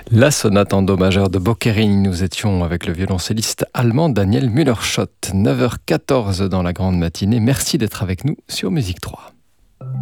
La sonate en do majeur de Boccherini. Nous étions avec le violoncelliste allemand Daniel Müller-Schott. 9h14 dans la grande matinée. Merci d'être avec nous sur Musique 3.